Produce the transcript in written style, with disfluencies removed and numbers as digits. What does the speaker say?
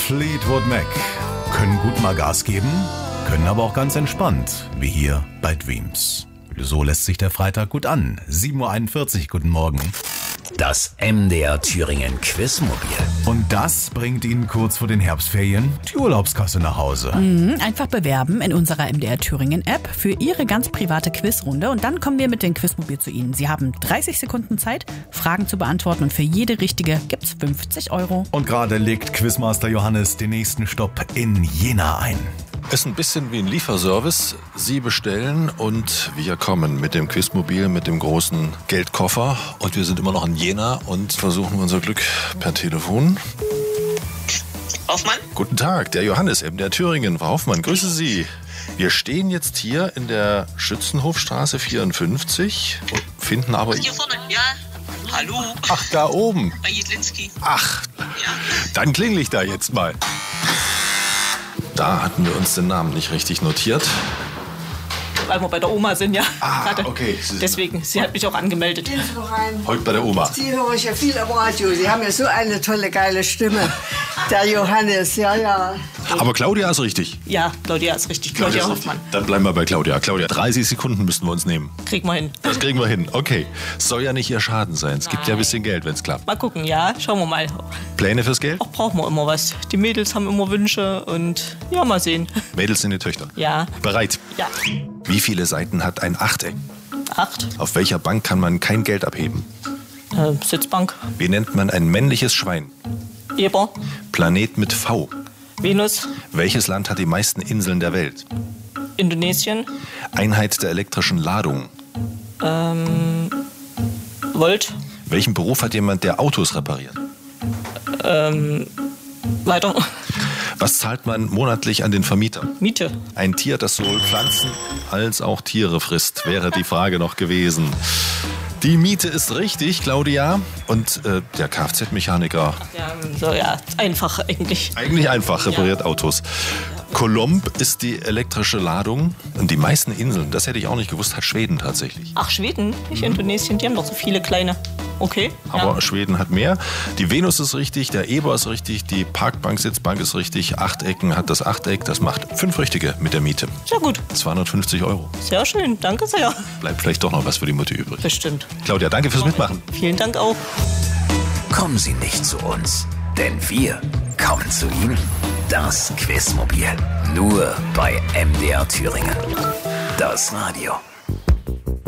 Fleetwood Mac können gut mal Gas geben, können aber auch ganz entspannt, wie hier bei Dreams. So lässt sich der Freitag gut an. 7.41 Uhr, guten Morgen. Das MDR Thüringen Quizmobil. Und das bringt Ihnen kurz vor den Herbstferien die Urlaubskasse nach Hause. Einfach bewerben in unserer MDR Thüringen App für Ihre ganz private Quizrunde und dann kommen wir mit dem Quizmobil zu Ihnen. Sie haben 30 Sekunden Zeit, Fragen zu beantworten und für jede richtige gibt's 50 Euro. Und gerade legt Quizmaster Johannes den nächsten Stopp in Jena ein. Ist ein bisschen wie ein Lieferservice. Sie bestellen und wir kommen mit dem Quizmobil, mit dem großen Geldkoffer. Und wir sind immer noch in Jena und versuchen unser Glück per Telefon. Hoffmann? Guten Tag, der Johannes, MDR Thüringen. Frau Hoffmann, grüße Sie. Wir stehen jetzt hier in der Schützenhofstraße 54 und finden aber... Hier vorne, ja. Hallo. Ach, da oben. Bei Jedlinski. Ach, Ja. dann klingel ich da jetzt mal. Da hatten wir uns den Namen nicht richtig notiert. Weil wir bei der Oma sind, ja. Ah, okay. Deswegen, sie hat mich auch angemeldet. Gehen Sie doch rein. Heute bei der Oma. Sie höre ich ja viel am Radio. Sie haben ja so eine tolle, geile Stimme. Der Johannes, ja. Aber Claudia ist richtig. Ja, Claudia ist richtig. Claudia ist Hoffmann. richtig. Dann bleiben wir bei Claudia. Claudia, 30 Sekunden müssten wir uns nehmen. Kriegen wir hin. Das kriegen wir hin. Okay. Soll ja nicht ihr Schaden sein. Es gibt ja ein bisschen Geld, wenn es klappt. Mal gucken, ja. Schauen wir mal. Pläne fürs Geld? Auch brauchen wir immer was. Die Mädels haben immer Wünsche und ja, mal sehen. Mädels sind die Töchter. Ja. Bereit? Ja. Wie viele Seiten hat ein Achteck? 8. Auf welcher Bank kann man kein Geld abheben? Sitzbank. Wie nennt man ein männliches Schwein? Eber. Planet mit V. Venus. Welches Land hat die meisten Inseln der Welt? Indonesien. Einheit der elektrischen Ladung. Volt. Welchen Beruf hat jemand, der Autos repariert? Weiter. Was zahlt man monatlich an den Vermieter? Miete. Ein Tier, das sowohl Pflanzen als auch Tiere frisst, wäre die Frage noch gewesen. Die Miete ist richtig, Claudia. Und der Kfz-Mechaniker? Ja, so ja, einfach eigentlich. Eigentlich einfach, repariert Autos. Colomb ist die elektrische Ladung. Und die meisten Inseln, das hätte ich auch nicht gewusst, hat Schweden tatsächlich. Ach, Schweden, nicht Indonesien, die haben doch so viele kleine. Okay. Aber ja. Schweden hat mehr. Die Venus ist richtig, der Eber ist richtig, die Parkbank-Sitzbank ist richtig. Achtecken hat das Achteck, das macht 5 richtige mit der Miete. Sehr gut. 250 Euro. Sehr schön, danke sehr. Bleibt vielleicht doch noch was für die Mutti übrig. Bestimmt. Claudia, danke fürs Mitmachen. Vielen Dank auch. Kommen Sie nicht zu uns, denn wir kommen zu Ihnen. Das Quizmobil. Nur bei MDR Thüringen. Das Radio.